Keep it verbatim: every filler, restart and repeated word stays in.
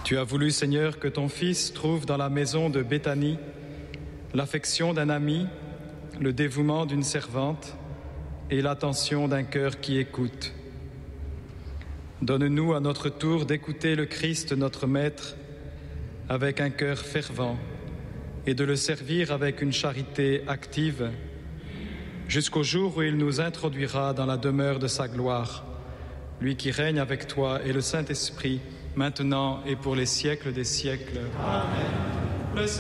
Tu as voulu, Seigneur, que ton Fils trouve dans la maison de Béthanie l'affection d'un ami, le dévouement d'une servante et l'attention d'un cœur qui écoute. Donne-nous à notre tour d'écouter le Christ, notre Maître, avec un cœur fervent et de le servir avec une charité active jusqu'au jour où il nous introduira dans la demeure de sa gloire, lui qui règne avec toi et le Saint-Esprit, maintenant et pour les siècles des siècles. Amen.